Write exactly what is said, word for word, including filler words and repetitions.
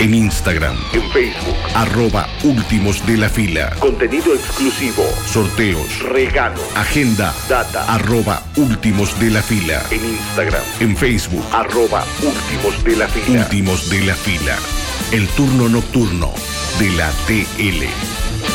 En Instagram, en Facebook, arroba Últimos de la Fila. contenido exclusivo, Sorteos, regalos, agenda, data, arroba Últimos de la Fila. en Instagram, En Facebook, arroba Últimos de la Fila. Últimos de la Fila. El turno nocturno de la T L.